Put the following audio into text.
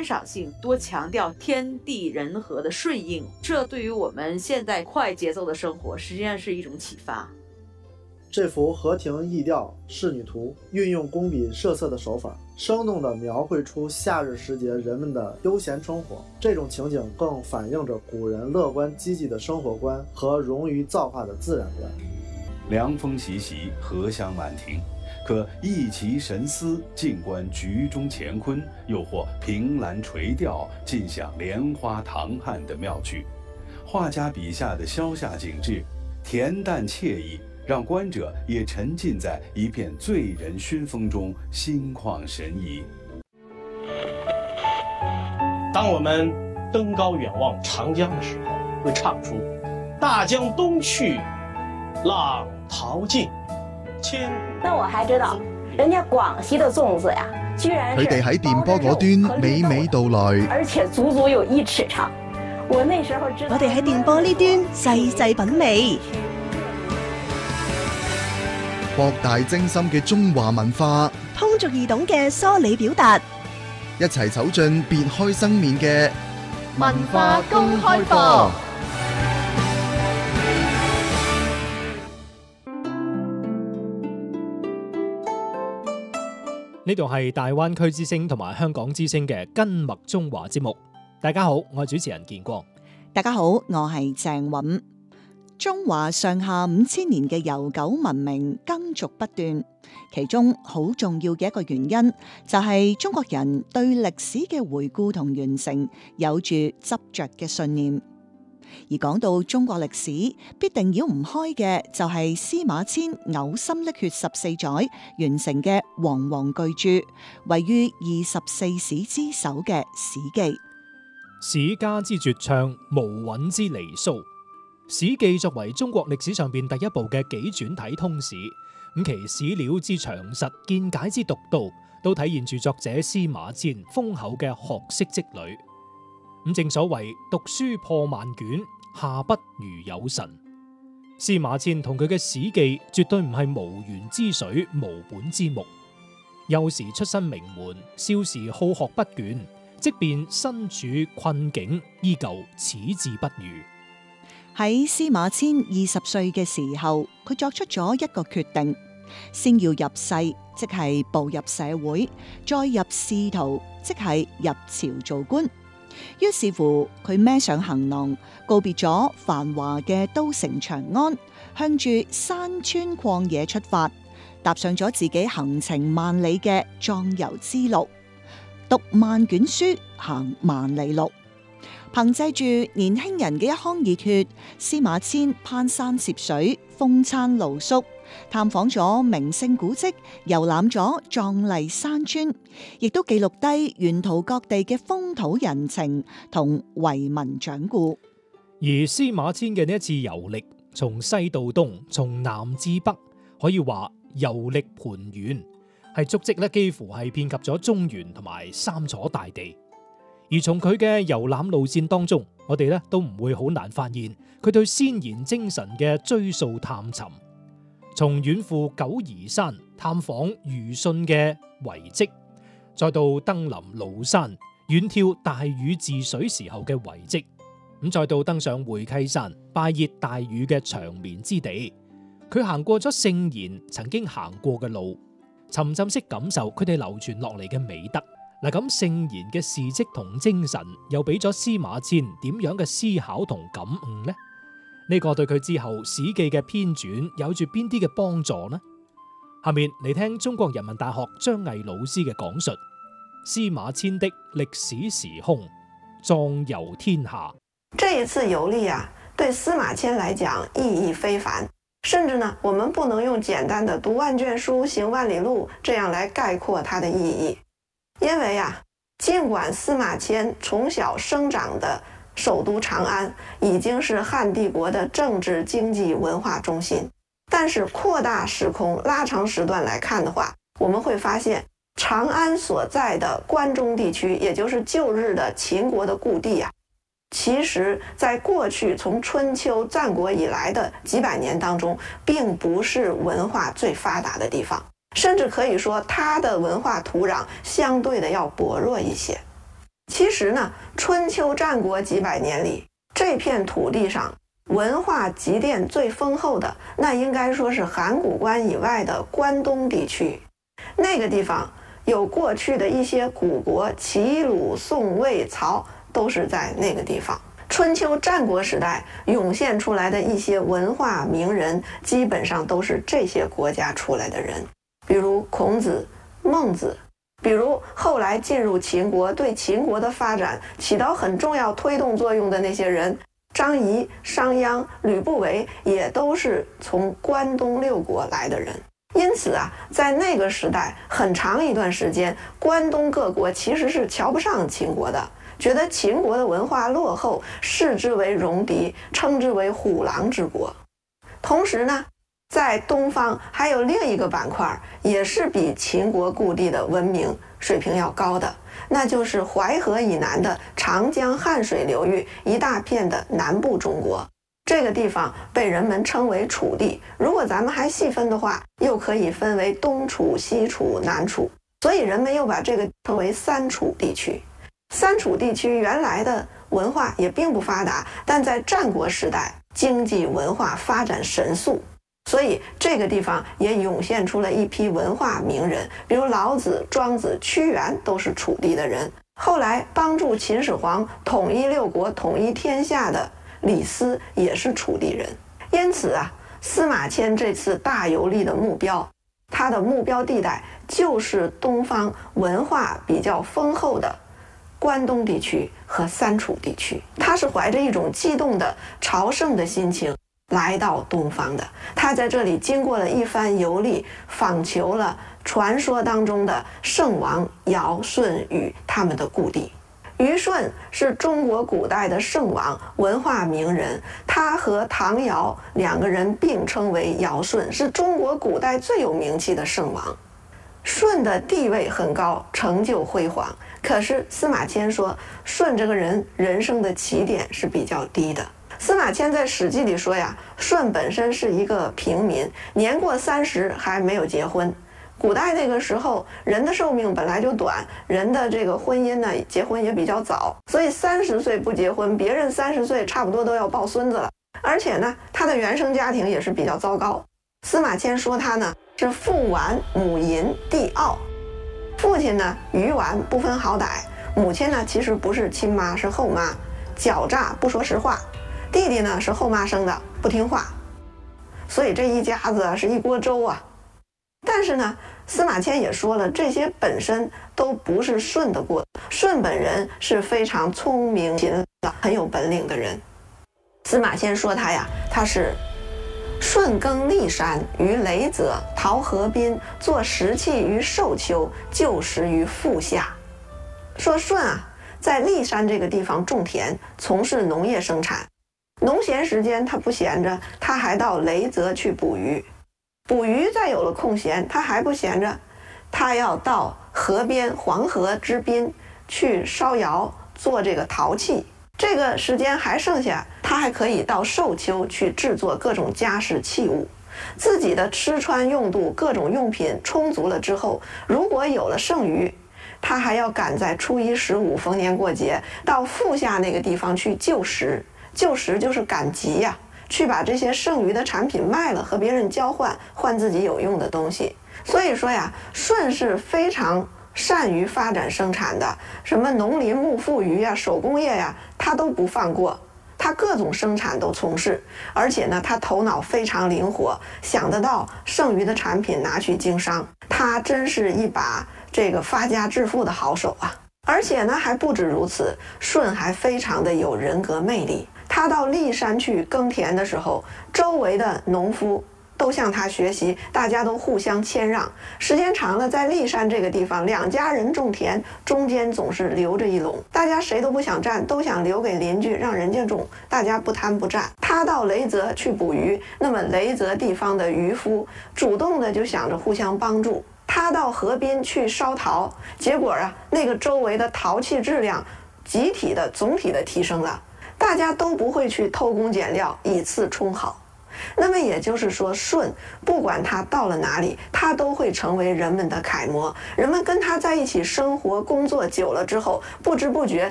观赏性，多强调天地人和的顺应，这对于我们现在快节奏的生活实际上是一种启发。 这幅河亭逸调仕女图运用工笔设色的手法，生动地描绘出夏日时节人们的悠闲生活。这种情景更反映着古人乐观积极的生活观和融于造化的自然观。 凉风习习，荷香满庭，可逸其神思，静观局中乾坤，又或凭栏垂钓，尽享莲花唐汉的妙趣。画家笔下的萧夏景致，恬淡惬意，让观者也沉浸在一片醉人熏风中，心旷神怡。 当我们登高远望长江的时候，会唱出“大江东去，浪淘尽，千古”。 那我还知道，人家廣西的粽子呀，居然佢哋喺電波嗰端娓娓道來， 而且足足有1尺長。我那時候知道， 我哋喺電波呢端細細品味。 博大精深嘅中華文化， 通俗易懂嘅梳理表達， 一齊走進別開生面嘅文化公開課。 呢度係大灣區之聲同埋香港之聲嘅根脈中華節目。大家好，我係主持人建光。 大家好，我係鄭韻。中華上下5000年嘅悠久文明耕續不斷，其中好重要嘅一個原因就係中國人對歷史嘅回顧同完成有住執着嘅信念。而講到中國歷史，必定繞唔開嘅就係司馬遷嘔心瀝血14載完成嘅煌煌巨著，位於24史之首嘅《史記》。 史家之絕唱，無韻之離騷。《史記》作為中國歷史上邊第一部嘅紀傳體通史，咁其史料之詳實、見解之獨到，都體現住作者司馬遷豐厚嘅學識積累。咁正所謂讀書破萬卷，下筆如有神。司馬遷同佢嘅《史記》絕對唔係無源之水、無本之木。幼時出身名門，少時好學不倦，即便身處困境，依舊矢志不渝。 喺司馬遷20歲嘅時候，佢作出咗一個決定，先要入世，即係步入社會，再入仕途，即係入朝做官。於是乎，佢孭上行囊，告別咗繁華嘅都城長安，向住山川曠野出發，踏上咗自己行程萬里嘅壯遊之路，讀萬卷書，行萬里路。憑借住年輕人嘅一腔熱血，司馬遷攀山涉水，風餐露宿，探訪咗名勝古蹟，遊覽咗壯麗山川，亦都記錄低沿途各地嘅風土人情同遺民掌故。 而司馬遷嘅呢一次遊歷，從西到東，從南至北，可以話遊歷盤圓，係足跡咧幾乎係遍及咗中原同埋三楚大地。而從佢嘅遊覽路線當中，我哋咧都唔會好難發現佢對先賢精神嘅追溯探尋。從遠赴九疑山探訪虞舜嘅遺跡，再到登臨廬山遠眺大禹治水時候嘅遺跡，咁再到登上會稽山拜謁大禹嘅長眠之地，佢行過咗聖賢曾經行過嘅路，沉浸式感受佢哋流傳落嚟嘅美德。嗱，咁聖賢嘅事蹟同精神，又俾咗司馬遷點樣嘅思考同感悟呢？呢個對佢之後《史記》嘅編纂有住邊啲嘅幫助呢？下面嚟聽中國人民大學張毅老師嘅講述：司馬遷的歷史時空，壯遊天下。 這一次遊歷啊，對司馬遷來講意義非凡，甚至呢，我們不能用簡單的讀萬卷書、行萬里路這樣來概括它的意義。因為啊，儘管司馬遷從小生長的首都長安已經是漢帝國的政治、經濟、文化中心，但是擴大時空、拉長時段來看的話，我們會發現長安所在的關中地區，也就是舊日的秦國的故地啊，其實在過去從春秋戰國以來的幾百年當中，並不是文化最發達的地方。甚至可以說，它的文化土壤相對的要薄弱一些。 其实呢，春秋战国几百年里，这片土地上文化积淀最丰厚的，那应该说是函谷关以外的关东地区。那个地方有过去的一些古国，齐鲁宋魏曹都是在那个地方。春秋战国时代涌现出来的一些文化名人，基本上都是这些国家出来的人，比如孔子、孟子，比如后来进入秦国，对秦国的发展起到很重要推动作用的那些人，张仪、商鞅、吕不韦也都是从关东六国来的人。因此啊，在那个时代很长一段时间，关东各国其实是瞧不上秦国的，觉得秦国的文化落后，视之为戎狄，称之为虎狼之国。同时呢，在东方还有另一个板块，也是比秦国故地的文明水平要高的，那就是淮河以南的长江汉水流域一大片的南部中国。这个地方被人们称为楚地，如果咱们还细分的话，又可以分为东楚、西楚、南楚，所以人们又把这个称为三楚地区。三楚地区原来的文化也并不发达，但在战国时代经济文化发展神速，所以这个地方也涌现出了一批文化名人，比如老子、庄子、屈原都是楚地的人。后来帮助秦始皇统一六国、统一天下的李斯也是楚地人。因此啊，司马迁这次大游历的目标，他的目标地带就是东方文化比较丰厚的关东地区和三楚地区。他是怀着一种激动的朝圣的心情来到东方的。他在这里经过了一番游历，访求了传说当中的圣王尧、舜、禹他们的故地。虞舜是中国古代的圣王，文化名人，他和唐尧两个人并称为尧舜，是中国古代最有名气的圣王。舜的地位很高，成就辉煌，可是司马迁说舜这个人人生的起点是比较低的。司马迁在《史记》里说呀，舜本身是一个平民，年过30还没有结婚。古代那个时候人的寿命本来就短，人的这个婚姻呢，结婚也比较早，所以30岁不结婚，别人30岁差不多都要抱孙子了。而且呢，他的原生家庭也是比较糟糕。司马迁说他呢是父绾母淫弟傲，父亲呢愚顽不分好歹，母亲呢其实不是亲妈，是后妈，狡诈不说实话，弟弟呢是后妈生的，不听话，所以这一家子是一锅粥啊。但是呢，司马迁也说了，这些本身都不是舜的过，舜本人是非常聪明勤劳、很有本领的人。司马迁说他呀，他是舜耕骊山于雷泽，陶河滨，作石器于寿丘，就食于腹下。说舜啊，在骊山这个地方种田，从事农业生产，农闲时间他不闲着，他还到雷泽去捕鱼。捕鱼再有了空闲，他还不闲着，他要到河边黄河之滨去烧窑做这个陶器。这个时间还剩下，他还可以到寿丘去制作各种家饰器物。自己的吃穿用度各种用品充足了之后，如果有了剩余，他还要赶在初一十五逢年过节到腹下那个地方去就食。就食就是赶集呀，去把这些剩余的产品卖了，和别人交换，换自己有用的东西。所以说呀，舜是非常善于发展生产的，什么农林牧副渔呀、手工业呀，他都不放过，他各种生产都从事。而且呢，他头脑非常灵活，想得到剩余的产品拿去经商，他真是一把这个发家致富的好手啊。而且呢，还不止如此，舜还非常的有人格魅力。他到骊山去耕田的时候，周围的农夫都向他学习，大家都互相谦让。时间长了，在骊山这个地方，两家人种田，中间总是留着一垄，大家谁都不想占，都想留给邻居，让人家种，大家不贪不占。他到雷泽去捕鱼，那么雷泽地方的渔夫主动的就想着互相帮助。他到河滨去烧陶，结果啊，那个周围的陶器质量集体的总体的提升了，大家都不会去偷工减料以次充好。 那么也就是说，舜不管他到了哪里，他都会成为人们的楷模。人们跟他在一起生活、工作久了之后，不知不觉